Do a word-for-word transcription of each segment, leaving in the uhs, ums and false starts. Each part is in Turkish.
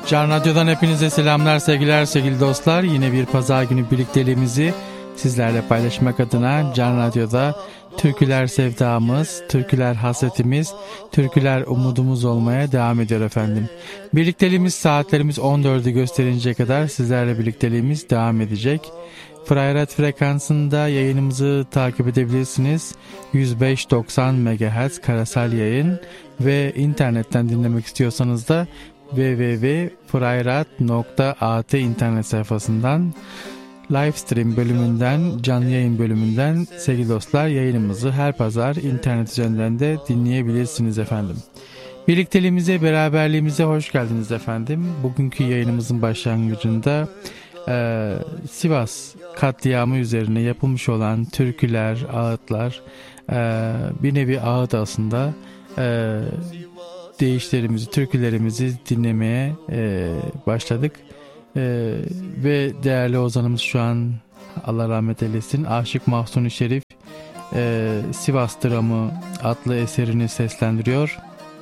Can Radyo'dan hepinize selamlar, sevgiler, sevgili dostlar. Yine bir pazar günü birlikteliğimizi sizlerle paylaşmak adına Can Radyo'da türküler sevdamız, türküler hasretimiz, türküler umudumuz olmaya devam ediyor efendim. Birlikteliğimiz saatlerimiz on dördü gösterinceye kadar sizlerle birlikteliğimiz devam edecek. Freirad frekansında yayınımızı takip edebilirsiniz. yüz beş doksan megahertz karasal yayın ve internetten dinlemek istiyorsanız da double-u double-u double-u nokta freirad nokta a t internet sayfasından live stream bölümünden, canlı yayın bölümünden sevgili dostlar yayınımızı her pazar internet üzerinden de dinleyebilirsiniz efendim. Birlikteliğimize, beraberliğimize hoş geldiniz efendim. Bugünkü yayınımızın başlangıcında e, Sivas katliamı üzerine yapılmış olan türküler, ağıtlar, e, bir nevi ağıt aslında, e, deyişlerimizi, türkülerimizi dinlemeye e, başladık. E, ve değerli ozanımız şu an Allah rahmet eylesin Aşık Mahsuni Şerif e, Sivas Dramı adlı eserini seslendiriyor.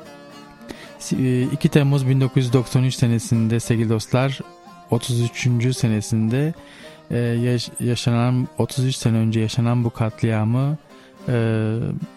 iki Temmuz bin dokuz yüz doksan üç senesinde sevgili dostlar, otuz üçüncü senesinde e, yaş- yaşanan otuz üç sene önce yaşanan bu katliamı e,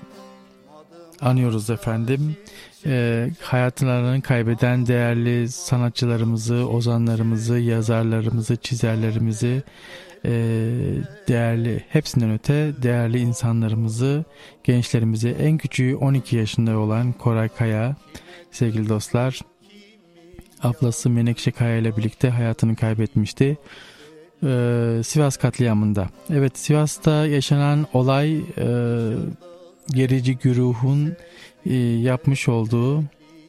anıyoruz efendim. E, hayatlarını kaybeden değerli sanatçılarımızı, ozanlarımızı, yazarlarımızı, çizerlerimizi, e, değerli, hepsinden öte değerli insanlarımızı, gençlerimizi, en küçüğü on iki yaşında olan Koray Kaya, sevgili dostlar, ablası Menekşe Kaya ile birlikte hayatını kaybetmişti. Ee, Sivas katliamında. Evet, Sivas'ta yaşanan olay e, gerici güruhun e, yapmış olduğu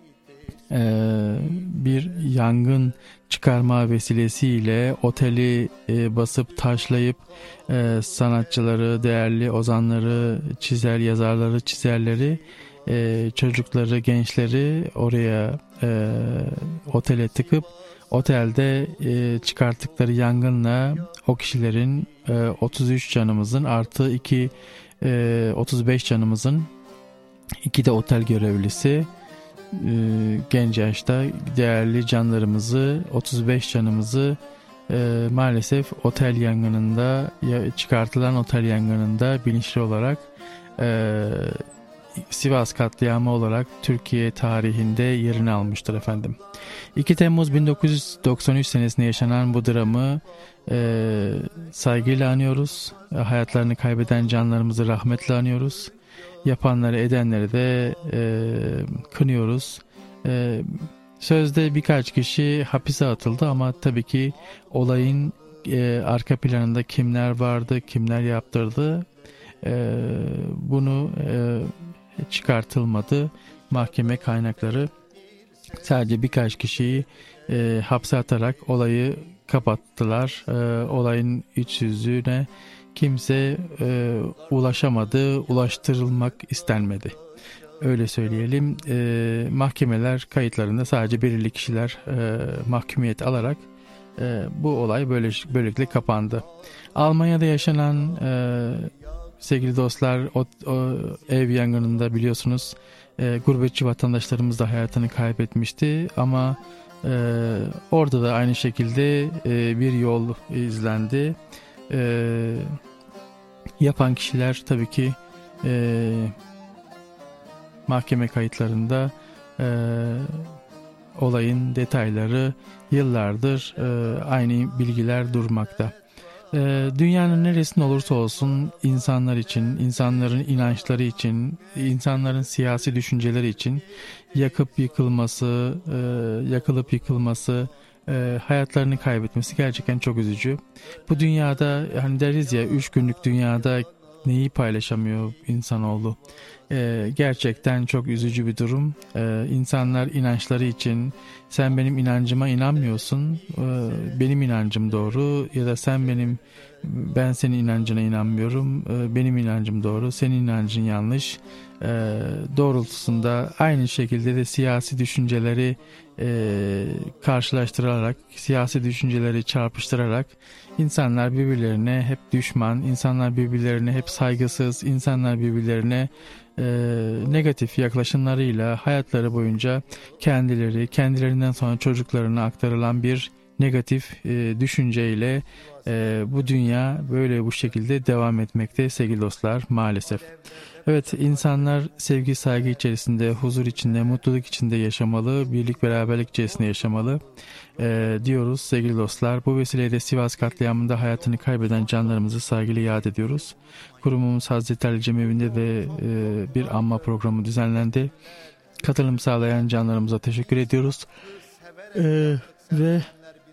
e, bir yangın çıkarma vesilesiyle oteli e, basıp taşlayıp e, sanatçıları, değerli ozanları, çizer yazarları, çizerleri, e, çocukları, gençleri oraya e, otele tıkıp otelde e, çıkarttıkları yangınla o kişilerin e, otuz üç canımızın artı iki e, otuz beş canımızın, iki de otel görevlisi e, genç yaşta değerli canlarımızı, otuz beş canımızı e, maalesef otel yangınında, ya, çıkartılan otel yangınında bilinçli olarak e, Sivas katliamı olarak Türkiye tarihinde yerini almıştır efendim. iki Temmuz bin dokuz yüz doksan üç senesinde yaşanan bu dramı e, saygıyla anıyoruz. E, hayatlarını kaybeden canlarımızı rahmetle anıyoruz. Yapanları, edenleri de e, kınıyoruz. E, sözde birkaç kişi hapise atıldı ama tabii ki olayın e, arka planında kimler vardı, kimler yaptırdı, e, bunu e, çıkartılmadı. Mahkeme kaynakları sadece birkaç kişiyi e, hapse atarak olayı kapattılar. E, olayın iç yüzüne kimse e, ulaşamadı, ulaştırılmak istenmedi. Öyle söyleyelim. E, mahkemeler kayıtlarında sadece belirli kişiler e, mahkumiyet alarak e, bu olay böyle böylelikle kapandı. Almanya'da yaşanan e, sevgili dostlar, o, o ev yangınında biliyorsunuz e, gurbetçi vatandaşlarımız da hayatını kaybetmişti ama e, orada da aynı şekilde e, bir yol izlendi. E, yapan kişiler tabii ki e, mahkeme kayıtlarında e, olayın detayları yıllardır e, aynı bilgiler durmakta. Dünyanın neresinde olursa olsun insanlar için, insanların inançları için, insanların siyasi düşünceleri için yakıp yıkılması, yakılıp yıkılması, hayatlarını kaybetmesi gerçekten çok üzücü. Bu dünyada, hani deriz ya, üç günlük dünyada neyi paylaşamıyor insanoğlu? Ee, gerçekten çok üzücü bir durum. Ee, insanlar inançları için, sen benim inancıma inanmıyorsun, ee, benim inancım doğru, ya da sen benim, ben senin inancına inanmıyorum, ee, benim inancım doğru, senin inancın yanlış. e, doğrultusunda aynı şekilde de siyasi düşünceleri e, karşılaştırarak, siyasi düşünceleri çarpıştırarak insanlar birbirlerine hep düşman, insanlar birbirlerine hep saygısız, insanlar birbirlerine e, negatif yaklaşımlarıyla hayatları boyunca kendileri, kendilerinden sonra çocuklarına aktarılan bir negatif e, düşünceyle e, bu dünya böyle bu şekilde devam etmekte sevgili dostlar, maalesef. Evet, insanlar sevgi, saygı içerisinde, huzur içinde, mutluluk içinde yaşamalı, birlik, beraberlik içerisinde yaşamalı e, diyoruz sevgili dostlar. Bu vesileyle Sivas katliamında hayatını kaybeden canlarımızı saygıyla yad ediyoruz. Kurumumuz Hazreti Ali Cemevi'nde de e, bir anma programı düzenlendi. Katılım sağlayan canlarımıza teşekkür ediyoruz. E, ve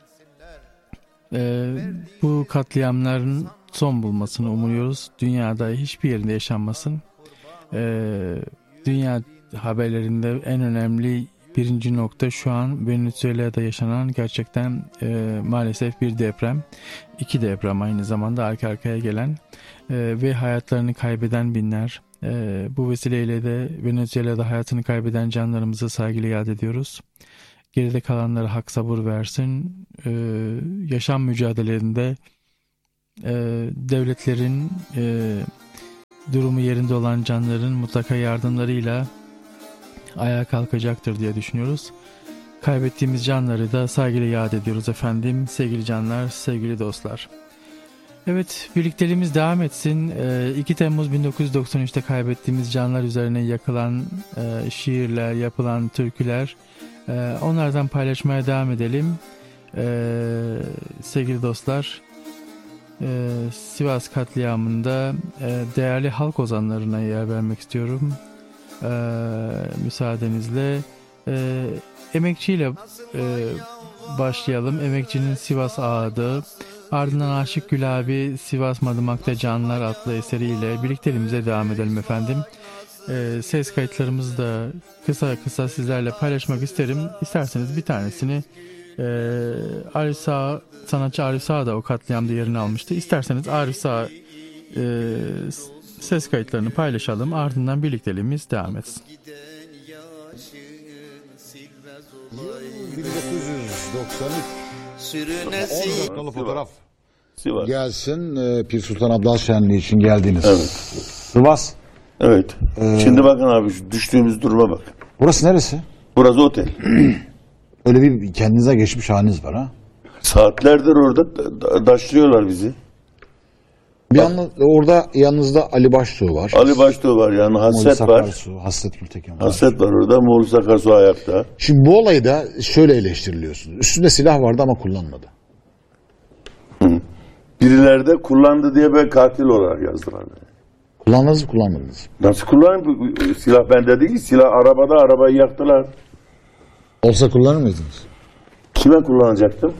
e, bu katliamların son bulmasını umuyoruz. Dünyada hiçbir yerinde yaşanmasın. Ee, dünya haberlerinde en önemli birinci nokta şu an Venezuela'da yaşanan gerçekten e, maalesef bir deprem. İki deprem aynı zamanda arka arkaya gelen e, ve hayatlarını kaybeden binler. E, bu vesileyle de Venezuela'da hayatını kaybeden canlarımızı saygıyla yad ediyoruz. Geride kalanlara hak sabır versin. E, yaşam mücadelelerinde e, devletlerin e, durumu yerinde olan canların mutlaka yardımlarıyla ayağa kalkacaktır diye düşünüyoruz. Kaybettiğimiz canları da saygıyla yad ediyoruz efendim. Sevgili canlar, sevgili dostlar. Evet, birlikteliğimiz devam etsin. iki Temmuz bin dokuz yüz doksan üçte kaybettiğimiz canlar üzerine yakılan şiirler, yapılan türküler, onlardan paylaşmaya devam edelim. Sevgili dostlar, Ee, Sivas katliamında e, değerli halk ozanlarına yer vermek istiyorum. Ee, müsaadenizle e, emekçiyle e, başlayalım. Emekçinin Sivas Ağıdı, ardından Aşık Gül abi Sivas Madımak'ta Canlar adlı eseriyle birlikteliğimize devam edelim efendim. Ee, ses kayıtlarımızı da kısa kısa sizlerle paylaşmak isterim. İsterseniz bir tanesini Ee, Arif Sağ, sanatçı Arif Sağ da o katliamda yerini almıştı. İsterseniz Arif Sağ e, ses kayıtlarını paylaşalım. Ardından birlikteliğimiz devam etsin. bin dokuz yüz doksan üç on dakikalık fotoğraf Sivas. Gelsin e, Pir Sultan Abdal Şenliği için geldiniz. Evet. Sivas. Evet. Ee, Şimdi bakın abi şu düştüğümüz duruma bak. Burası neresi? Burası otel. Öyle bir kendinize geçmiş haliniz var ha. Saatlerdir orada da- daşlıyorlar bizi. Bir yanlı, orada yanınızda Ali Baştuğ var. Ali Baştuğ var yani, Hasret Moğol var. Sakarsu, Hasret Gültekin var. Hasret var orada. Moğol Sakarsu ayakta. Şimdi bu olayı da şöyle eleştiriliyorsunuz. Üstünde silah vardı ama kullanmadı. Hı. Birileri de kullandı diye ben katil olarak yazdılar. Kullandınız mı kullanmadınız mı? Nasıl kullanayım? Silah bende değil. Silah arabada, arabayı yaktılar. Olsa kullanır mıydınız? Kime kullanacaktım?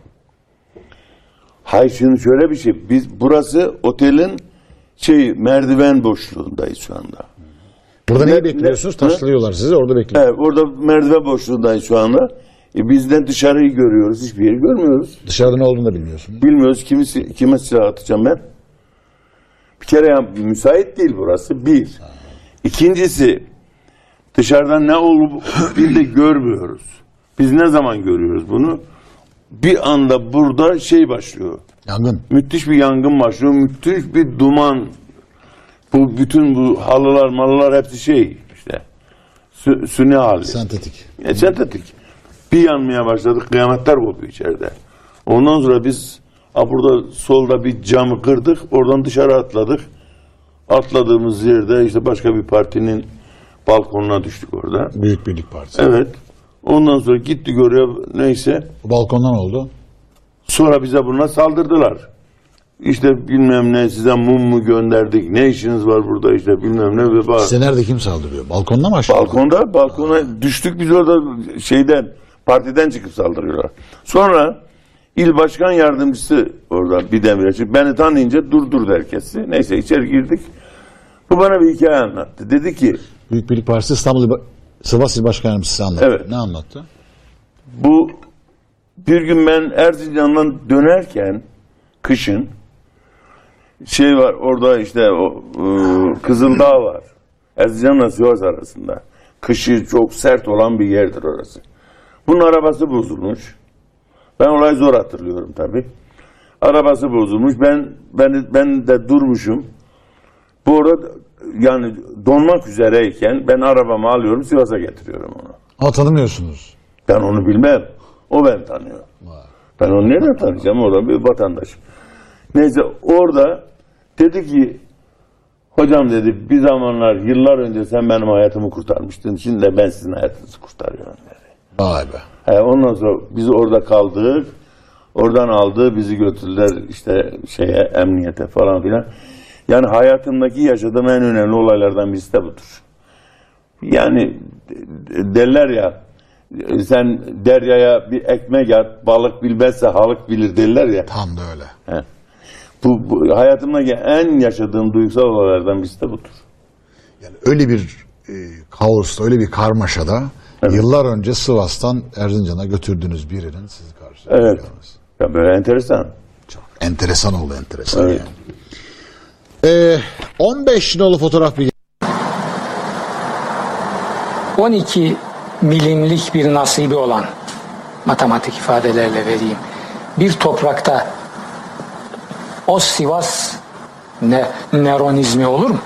Hayır, şimdi şöyle bir şey. Biz burası otelin şey merdiven boşluğundayız şu anda. Burada Ne- neyi bekliyorsunuz? ne- Taşlıyorlar sizi, orada bekliyorsunuz. Evet, orada merdiven boşluğundayız şu anda. E, biz de dışarıyı görüyoruz. Hiçbir yeri görmüyoruz. Dışarıda ne olduğunu da bilmiyorsunuz. Bilmiyoruz kimi, kime silah atacağım ben. Bir kere yani müsait değil burası. Bir. İkincisi, dışarıdan ne olup bir de görmüyoruz. Biz ne zaman görüyoruz bunu? Bir anda burada şey başlıyor. Yangın. Müthiş bir yangın başlıyor. Müthiş bir duman. Bu bütün bu halılar, malılar hepsi şey işte. Sü, süni hali. Sentetik. E, sentetik. Bir yanmaya başladık. Kıyametler kopuyor içeride. Ondan sonra biz ha, burada solda bir camı kırdık. Oradan dışarı atladık. Atladığımız yerde işte başka bir partinin balkonuna düştük orada. Büyük Birlik Partisi. Evet. Ondan sonra gittik oraya, neyse. Bu balkondan oldu. Sonra bize buna saldırdılar. İşte bilmem ne, size mum mu gönderdik, ne işiniz var burada, işte bilmem ne. Ve Size nerede kim saldırıyor? Balkonda mı aşağıda? balkonda, balkona düştük biz orada, şeyden, partiden çıkıp saldırıyorlar. Sonra il başkan yardımcısı orada bir demir açık. Beni tanıyınca durdurdu herkesi. Neyse içeri girdik. Bu bana bir hikaye anlattı. Dedi ki, Büyük Birlik Partisi İstanbul İl- Sivas İl Başkan Yardımcısı anlattı. Evet. Ne anlattı? bu bir gün ben Erzincan'dan dönerken kışın şey var orada, işte o e, Kızıldağ var. Erzincan'la Sivas arasında. Kışı çok sert olan bir yerdir orası. Bunun arabası bozulmuş. Ben olayı zor hatırlıyorum tabii. Arabası bozulmuş. Ben ben ben de durmuşum. Bu arada yani donmak üzereyken ben arabamı alıyorum, Sivas'a getiriyorum onu. Ama tanımıyorsunuz. Ben onu bilmem. O ben tanıyor. Vay. Ben onu nereden tanıyacağım? Orada bir vatandaşım. Neyse orada dedi ki, hocam dedi, bir zamanlar yıllar önce sen benim hayatımı kurtarmıştın. Şimdi de ben sizin hayatınızı kurtarıyorum dedi. Vay be. He, ondan sonra biz orada kaldık. Oradan aldı, bizi götürdüler işte şeye, emniyete falan filan. Yani hayatımdaki yaşadığım en önemli olaylardan birisi de budur. Yani derler ya, sen deryaya bir ekmek at, balık bilmezse halık bilir derler ya. Tam da öyle. He. Bu, bu hayatımdaki en yaşadığım duygusal olaylardan birisi de budur. Yani öyle bir e, kaosta, öyle bir karmaşada evet. Yıllar önce Sivas'tan Erzincan'a götürdüğünüz birinin sizi karşılayacağınız. Evet. Ya böyle enteresan. Çok enteresan oldu, enteresan evet. yani. Ee, on beş nolu fotoğraf bir on iki milimlik bir nasibi olan, matematik ifadelerle vereyim, bir toprakta o Sivas ne, neronizmi olur mu?